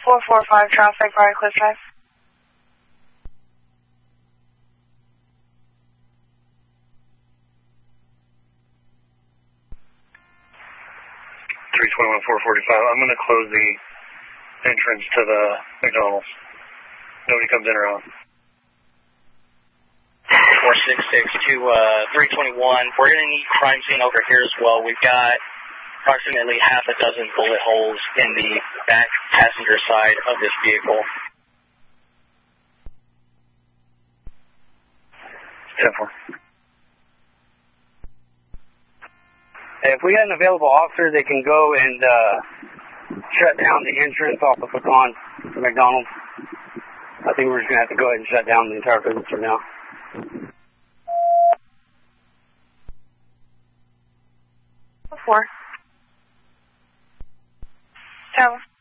445 traffic, Briarcliff Drive. 321-445. I'm going to close the entrance to the McDonald's. Nobody comes in or out. 466 to 321. We're going to need crime scene over here as well. We've got approximately half a dozen bullet holes in the back passenger side of this vehicle. 10-4. If we had an available officer, they can go and shut down the entrance off of Pecan to McDonald's. I think we're just going to have to go ahead and shut down the entire business for now. 4. Tower.